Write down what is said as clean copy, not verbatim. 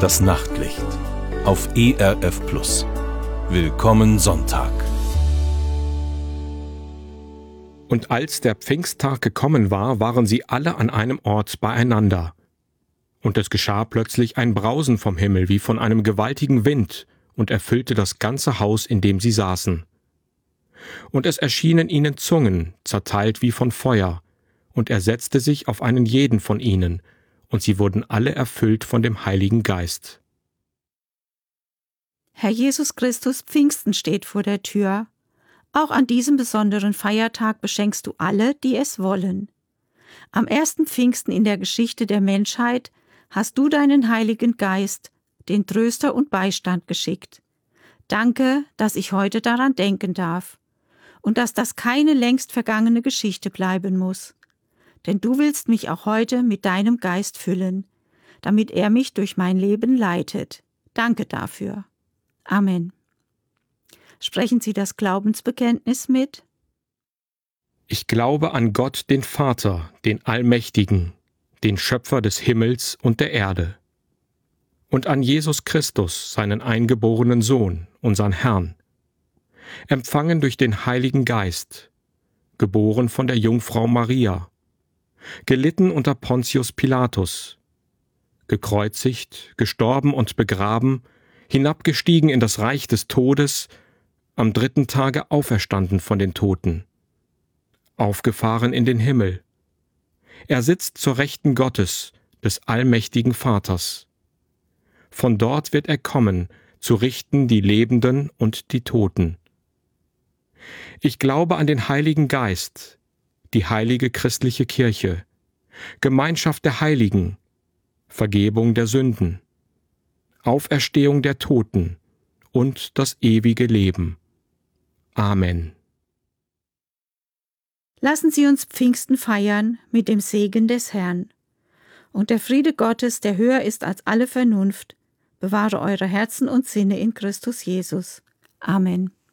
Das Nachtlicht auf ERF Plus. Willkommen Sonntag. Und als der Pfingsttag gekommen war, waren sie alle an einem Ort beieinander. Und es geschah plötzlich ein Brausen vom Himmel wie von einem gewaltigen Wind und erfüllte das ganze Haus, in dem sie saßen. Und es erschienen ihnen Zungen, zerteilt wie von Feuer, und er setzte sich auf einen jeden von ihnen, und sie wurden alle erfüllt von dem Heiligen Geist. Herr Jesus Christus, Pfingsten steht vor der Tür. Auch an diesem besonderen Feiertag beschenkst du alle, die es wollen. Am ersten Pfingsten in der Geschichte der Menschheit hast du deinen Heiligen Geist, den Tröster und Beistand geschickt. Danke, dass ich heute daran denken darf und dass das keine längst vergangene Geschichte bleiben muss. Denn du willst mich auch heute mit deinem Geist füllen, damit er mich durch mein Leben leitet. Danke dafür. Amen. Sprechen Sie das Glaubensbekenntnis mit? Ich glaube an Gott, den Vater, den Allmächtigen, den Schöpfer des Himmels und der Erde, und an Jesus Christus, seinen eingeborenen Sohn, unseren Herrn, empfangen durch den Heiligen Geist, geboren von der Jungfrau Maria, gelitten unter Pontius Pilatus, gekreuzigt, gestorben und begraben, hinabgestiegen in das Reich des Todes, am 3. Tage auferstanden von den Toten, aufgefahren in den Himmel. Er sitzt zur Rechten Gottes, des allmächtigen Vaters. Von dort wird er kommen, zu richten die Lebenden und die Toten. Ich glaube an den Heiligen Geist, die heilige christliche Kirche, Gemeinschaft der Heiligen, Vergebung der Sünden, Auferstehung der Toten und das ewige Leben. Amen. Lassen Sie uns Pfingsten feiern mit dem Segen des Herrn. Und der Friede Gottes, der höher ist als alle Vernunft, bewahre eure Herzen und Sinne in Christus Jesus. Amen.